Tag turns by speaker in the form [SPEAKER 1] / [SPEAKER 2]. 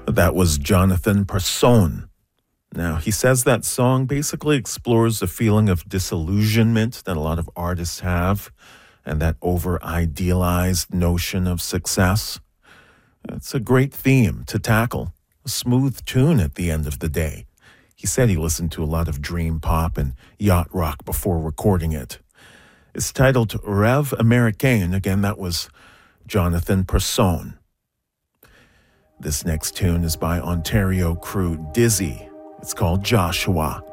[SPEAKER 1] That was Jonathan Persson. Now, he says that song basically explores the feeling of disillusionment that a lot of artists have and that over-idealized notion of success. It's a great theme to tackle, a smooth tune at the end of the day. He said he listened to a lot of dream pop and yacht rock before recording it. It's titled Rêve Américain. Again, that was Jonathan Persson. This next tune is by Ontario crew Dizzy. It's called Joshua.